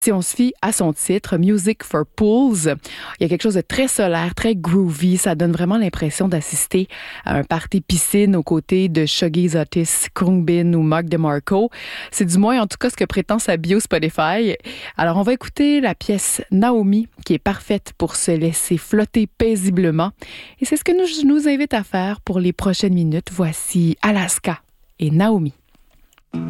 Si on se fie à son titre, Music for Pools, il y a quelque chose de très solaire, très groovy. Ça donne vraiment l'impression d'assister à un party piscine aux côtés de Shuggies Otis, Khruangbin ou Mark DeMarco. C'est du moins en tout cas ce que prétend sa bio Spotify. Alors on va écouter la pièce Naomi qui est parfaite pour se laisser flotter paisiblement. Et c'est ce que nous invite à faire pour les prochaines minutes. Voici Alaska et Naomi.